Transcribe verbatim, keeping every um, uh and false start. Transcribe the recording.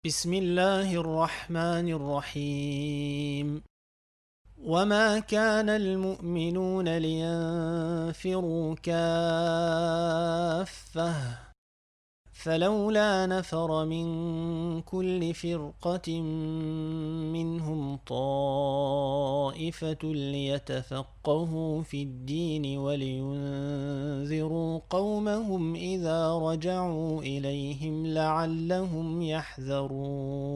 بسم الله الرحمن الرحيم. وما كان المؤمنون لينفروا كافة فلولا نفر من كل فرقة منهم طائفة ليتفقهوا في الدين ولينذروا قومهم إذا رجعوا إليهم لعلهم يحذرون